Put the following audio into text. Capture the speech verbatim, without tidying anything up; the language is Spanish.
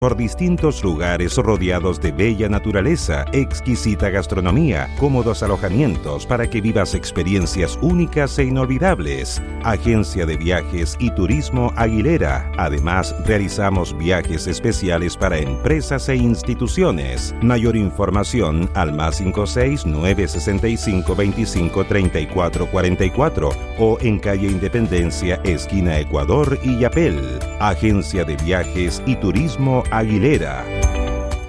por distintos lugares rodeados de bella naturaleza, exquisita gastronomía, cómodos alojamientos para que vivas experiencias únicas e inolvidables. Agencia de Viajes y Turismo Aguilera. Además, realizamos viajes especiales para empresas e instituciones. Mayor información al más cinco seis nueve seis cinco veinticinco treinta y cuatro cuarenta y cuatro o en calle Independencia, esquina Ecuador y Yapel. Agencia de Viajes y Turismo Aguilera.